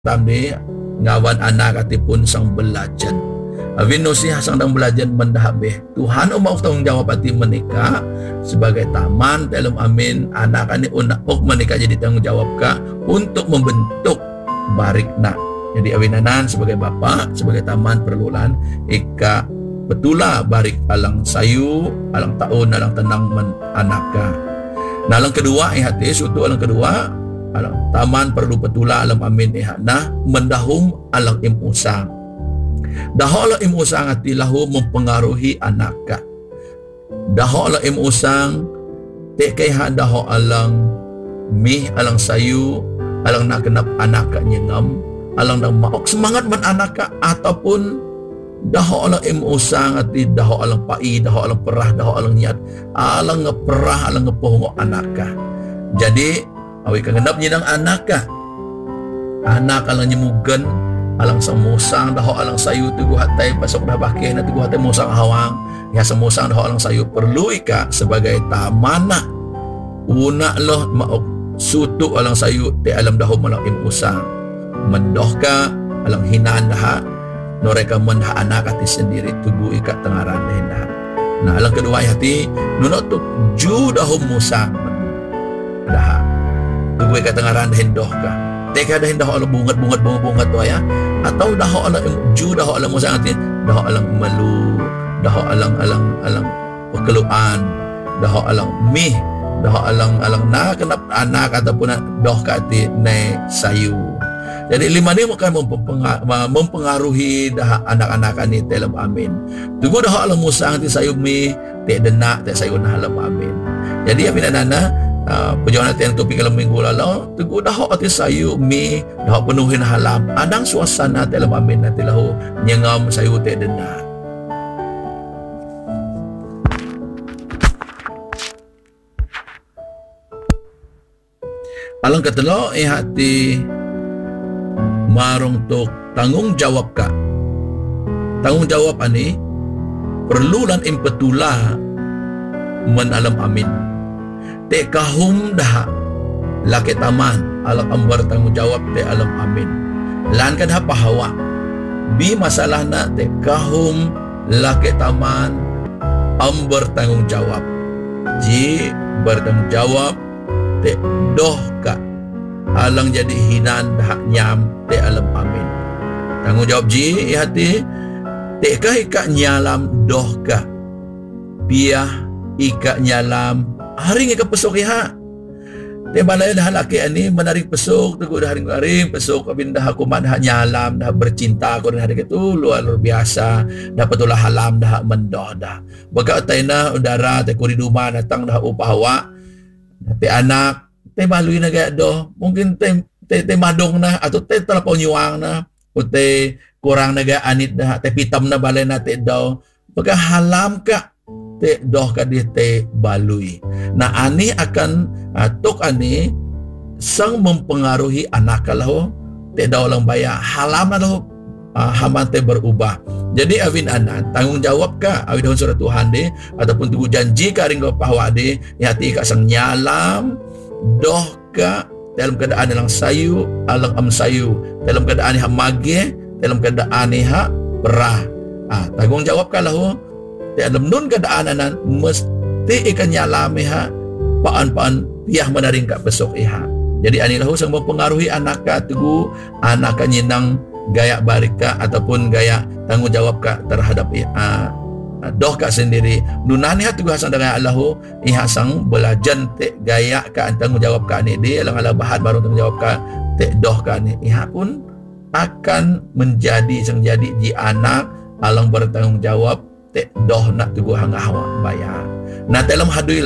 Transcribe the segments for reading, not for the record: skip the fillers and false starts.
tam di ngawan anak atipun sang belajan. Awin nusih sang dang belajan mendahabeh Tuhan mau tanggung jawab hati menikah sebagai taman dalam amin anak ani unak menikah jadi tanggung jawab ka untuk membentuk barikna. Jadi awinanan sebagai bapa sebagai taman perlulan ika betula barik alang sayu alang tahun alang tenang men anaka. Nah alang kedua hati suatu alang kedua alang taman perlu betula alam amin ihana mendahum alang imusang. Dahola imusang ati lahu mempengaruhi anaka. Dahola imusang te kay daho alang mih alang sayu alang nak kenap anaka nyengam alang nang maok semangat man anaka ataupun daho alang imusang ati daho alang pai daho alang perah daho alang niat alang ngeperah alang ngepohongo anaka. Jadi awi kangenap nyinang anaka anak alang nyemugen alang semusang daho alang sayu tugu hatai pasok dah bakeh na tugu hatai musang hawang ya semusang daho alang sayu perlu ika sebagai tamana una loh maok sutu alang sayu te alam daho malang imusang mendoh ka alang hinaan dah noreka mendah anak hati sendiri tugu ika tengaran dah. Nah alang kedua hati nunok tu ju daho musang dah tugu ika tengaran hendoh ka teka dah hendoh alang bungat tu ya atau daho alang ju daho alang musang hati daho alang melu daho alang pekeluan daho alang mih daho alang na kenap anak ataupun doh ka hati ne sayu. Jadi lima ni akan mempengaruhi dah anak-anak ni dalam amin. Tunggu dah alam musang ti sayub mi te denak te sayun dalam amin. Jadi apin nana perjalanan yang topik dalam minggu lalu tunggu dah ati sayub mi dah penuhin halam adang suasana dalam amin nanti lahu nyengam sayu te denak. Alang ketelo hati marong tok tanggung jawab ka. Tanggung jawab ani perlu lan impetula men alam amin. Te kahum dah laki taman alam ambar tanggung jawab te alam amin. Lan kan apa hawa. Bi masalah na te kahum laki taman ambar tanggung jawab. Ji bertanggung jawab te doh ka alang jadi hinan dah nyam te alam amin. Tanggung jawab ji hati te ka ika nyalam doh ka piah ika nyalam haring ika pesok iha te balai dah laki ani menarik pesok teguh dah haring pesok abin dah aku dah nyalam dah bercinta aku dah hari itu luar biasa dah betulah halam dah mendoh dah baka taina udara te kuri duma datang dah upahawa te anak te balui na gaya doh mungkin te madong na atau te telapau nyuang na o te kurang na gaya anit na te pitam na balay na te doh baka halam ka te doh ka di te balui na ani akan tok ani sang mempengaruhi anak kalau te doh lang baya halam na lahu haman te berubah. Jadi awin anan tanggung jawab ka awin dahon surat Tuhan de ataupun tugu janji ka ring pahwa de hati ka sang nyalam doh ka dalam keadaan alang sayu alang am sayu dalam keadaan ha mage dalam keadaan ha perah tanggung jawab ka lahu te dalam nun keadaan anan mesti ikan nyalame ha paan piah menaring ka besok iha. Jadi ani lahu sang mempengaruhi anak ka tugu anak ka nyinang gaya barika ataupun gaya tanggung jawab ka terhadap doh ka sendiri nunani hatu hasang dengan Allahu ihasang belajan te gaya ka tanggung jawab ka ni dia alang ala bahan baru tanggung jawab ka te doh ka ni iha pun akan menjadi sang jadi ji anak alang bertanggung jawab te doh nak tugu hangahawa bayar. Nah dalam hadui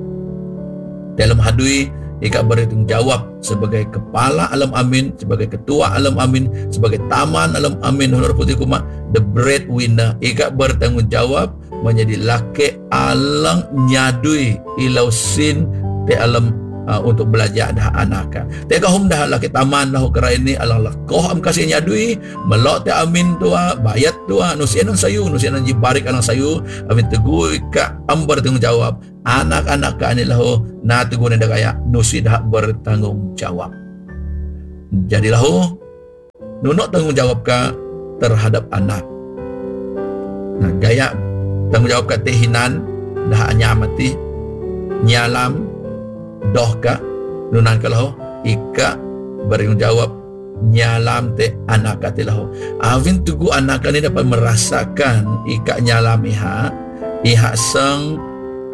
ika bertanggung jawab sebagai kepala alam amin, sebagai ketua alam amin, sebagai taman alam amin honor putih kuma the breadwinner ika bertanggung jawab menjadi laki alang nyadui ilau sin te alam untuk belajar dah anak. Te kahum dah laki taman dah kera ini alang lakoh am kasih nyadui melok te amin tua bayat tua nusianan sayu nusianan jibarik alang sayu amin teguh ika am bertanggung jawab anak-anak ka ani lahu na teguh nda kaya nusi dah bertanggung jawab. Jadi lahu nunuk tanggungjawab ka terhadap anak. Nah, gaya tanggungjawab ka tehinan dah anyamati nyalam doh ka nunan kalau ika bertanggungjawab nyalam te anak ka tilahu. Avin tugu anak ni dapat merasakan ika nyalam iha sang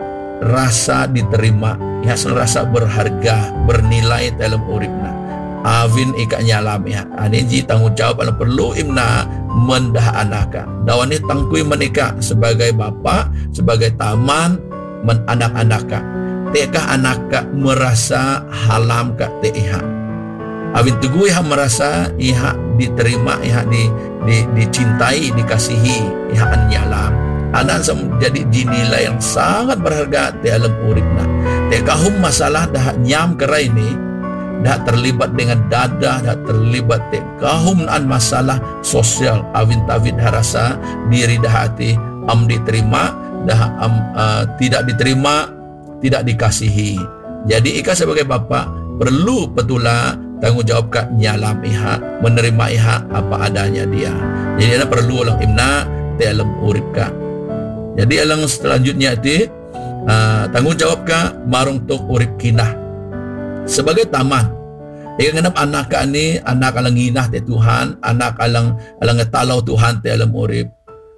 rasa diterima, iha sang rasa berharga, bernilai dalam uripna. Avin ika nyalam ani ji tanggungjawab ala perlu imna mendah anaka. Dawani tangkui menika sebagai bapa, sebagai taman men anak-anaka. Tekah anaka merasa halam ka te iha. Avin tugu iha merasa iha diterima, iha dicintai, dikasihi, iha an nyalam. Anak jadi dinilai yang sangat berharga di alam uripna. Tekahum masalah dah nyam kerai ini dah terlibat dengan dadah, dah terlibat kahum an masalah sosial. Awin tawin harasa diri dah hati diterima, dah tidak diterima, tidak dikasihi. Jadi ika sebagai bapa perlu petula tanggungjawab ka nyalam iha, menerima iha apa adanya dia. Jadi ada perlu ulang imna di alam urip ka. Jadi alang selanjutnya itu tanggungjawab ka marung tok urip kinah. Sebagai taman, ika nganap anak ka ni, anak alang nginah ti Tuhan, anak alang ngetalaw Tuhan ti alam urip.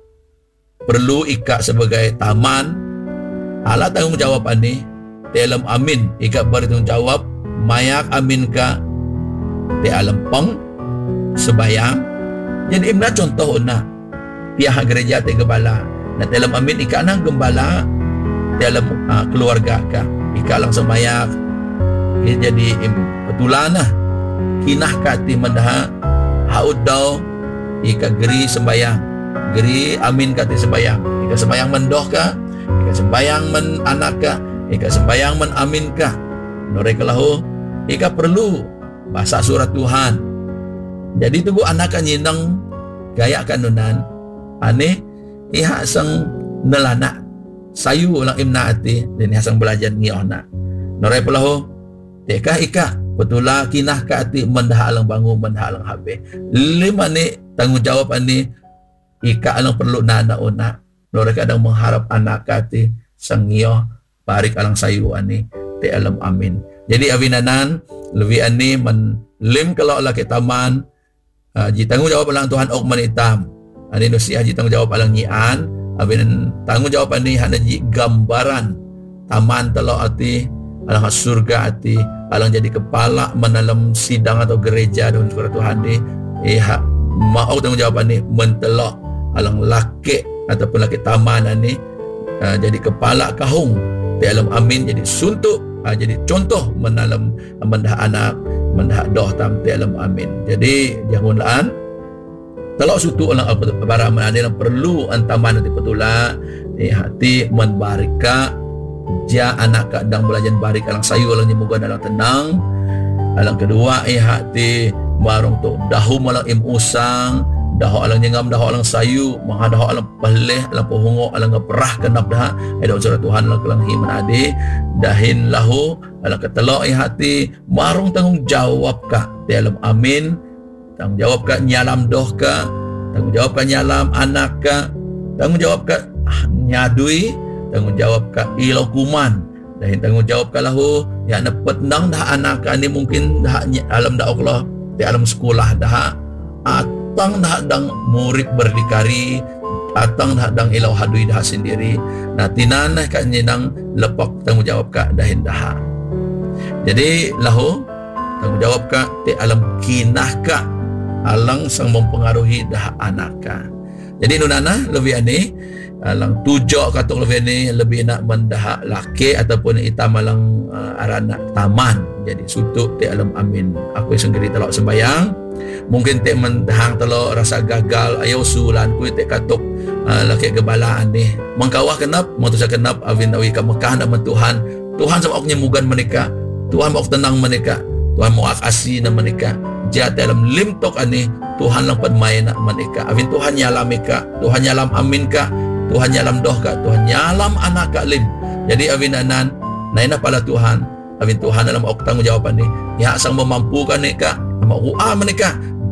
Perlu ika sebagai taman, ala tanggungjawab ani, ti alam amin, ika bertanggungjawab, mayak amin ka, ti alam pang, sebayang. Jadi imna contoh na, pihak gereja ti gembala, na ti alam amin, ika nang gembala, ti alam keluarga ka, ika lang semayak, jadi betulan kinah kati mendah haud daw ika geri sembayang, geri amin kati sembayang, ika sembayang mendoh ka, ika sembayang men anak ka, ika sembayang men amin ka. Norek lahu ika perlu bahasa surat Tuhan. Jadi tugu anak ka nyinang gaya kanunan ane iha sang nelana sayu ulang imna ati dan iha sang belajar ngiohna. Norek lahu tekah ika betula kinah ka ati mendah alang bangun, mendah alang habe. Lima ni tanggungjawab ani ika alang perlu nana una. Norek kadang mengharap anak ka ati sang ngio parik alang sayu ani te alam amin. Jadi awinanan lebih ani menlim kalau laki taman ji tanggungjawab alang Tuhan ok manitam. Ani nusia ji tanggungjawab alang nyian, awinan tanggungjawab ani hana ji gambaran taman telo ati alang surga ati, alang jadi kepala menalam sidang atau gereja dengan surat Tuhan di mau tanggungjawab ni mentelok alang laki ataupun laki taman ni jadi kepala kahung di alam amin, jadi suntuk, jadi contoh menalam mendah anak, mendah doh tam di alam amin. Jadi jangan laan telok sutu alang bara menani perlu antaman nanti petula hati menbarika ja anak kadang belajar barik alang sayu alang nyemoga alang tenang. Alang kedua hati marung tu dahu malang im usang, dahu alang nyengam, dahu alang sayu, maha dahu alang peleh, alang pohongo, alang ngeperah kenap dah. Ada surat Tuhan alang kelang himan ade dahin lahu alang ketelok hati marung tanggung jawab ka di alam amin, tanggung jawab ka nyalam doh ka, tanggung jawab ka nyalam anak ka, tanggung jawab ka nyadui, tanggung jawab ka ilau kuman, dan tanggung jawab ka lahu ya nepet nang dah anak ka ni mungkin dah alam dah Allah di alam sekolah dah atang dah dang murid berdikari, atang dah dang ilau hadui dah sendiri. Nah tinanah ka nyenang lepak tanggung jawab ka dahin dah. Jadi lahu tanggung jawab ka di alam kinah ka alang sang mempengaruhi dah anak ka. Jadi nunana lebih ani alang tujuh katung lebih ni lebih nak mendah laki ataupun hitam alang arana taman. Jadi sutuk ti alam amin. Aku sendiri telok sembayang mungkin ti mendahang telok rasa gagal ayo sulan ku ti katuk laki gebalaan ni mengkawah kenap mutusa kenap awin awi ka Mekah nak Tuhan sama oknya mugan menika, Tuhan mau tenang menika, Tuhan mau akasi na menika. Jat dalam limtok ani Tuhan lang padmain na menika. Awin Tuhan nyalam ka, Tuhan nyalam amin ka, Tuhan nyalam doh ka, Tuhan nyalam anak ka lim. Jadi awin anan naina pala Tuhan, awin Tuhan dalam ok tanggung jawaban ni ya sang memampukan ni ka, mau menika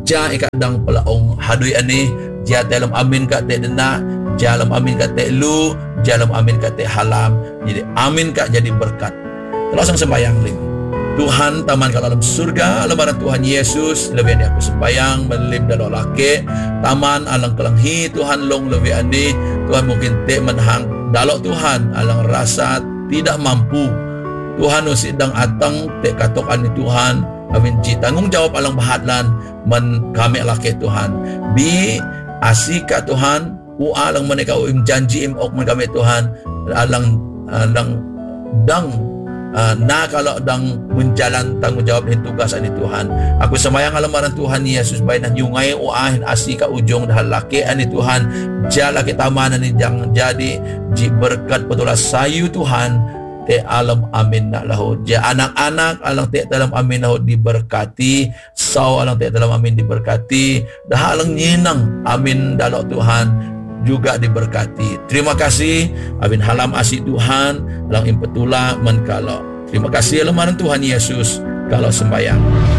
ja ikadang pelaong hadui ani ja dalam amin kat te dena jalam amin kat te lu jalam amin kat te halam. Jadi amin kat jadi berkat. Terlangsung sembayang lim Tuhan taman kat dalam surga lebaran Tuhan Yesus lebih ni aku sembayang melim dalam laki taman alang kelanghi Tuhan long lebih ani Tuhan mungkin te menhang dalok Tuhan alang rasa tidak mampu Tuhan usidang atang te katok ani Tuhan amin ji tanggung jawab alang bahadlan men kami laki Tuhan bi asika Tuhan alang mereka janji ok men kami Tuhan alang dang na kalau dang menjalan tanggung jawab ni tugas ani Tuhan. Aku sembayang alamaran Tuhan Yesus baik dan yungai uahin asika ujung dah laki ani Tuhan jala kita taman ni jangan jadi ji berkat betulah sayu Tuhan te alam amin nak lahu ja anak-anak alang te dalam amin lahu diberkati sau alang te dalam amin diberkati dah alang nyinang amin dalok Tuhan juga diberkati. Terima kasih amin halam asih Tuhan alang impetula menkalo. Terima kasih lamaran Tuhan Yesus kalau sembayang.